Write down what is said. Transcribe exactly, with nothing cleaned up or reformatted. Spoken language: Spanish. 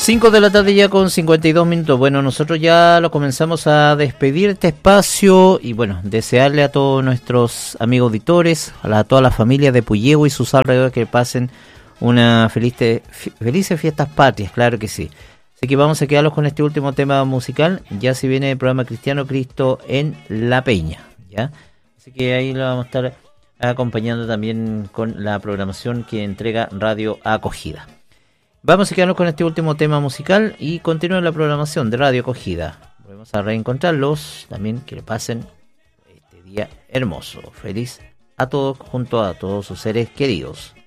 cinco de la tarde ya con cincuenta y dos minutos. Bueno, nosotros ya lo comenzamos a despedir este espacio y bueno, desearle a todos nuestros amigos auditores, a, la, a toda la familia de Puyehue y sus alrededores que pasen una feliz te, f- felices fiestas patrias, claro que sí. Así que vamos a quedarnos con este último tema musical, ya se viene el programa Cristiano Cristo en La Peña, ¿ya? Así que ahí lo vamos a estar acompañando también con la programación que entrega Radio Acogida. Vamos a quedarnos con este último tema musical y continuar la programación de Radio Acogida. Volvemos a reencontrarlos, también que le pasen este día hermoso. Feliz a todos junto a todos sus seres queridos.